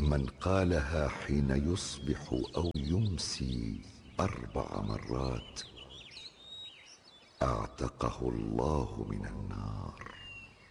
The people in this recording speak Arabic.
من قالها حين يصبح أو يمسي 4 مرات اعتقه الله من النار.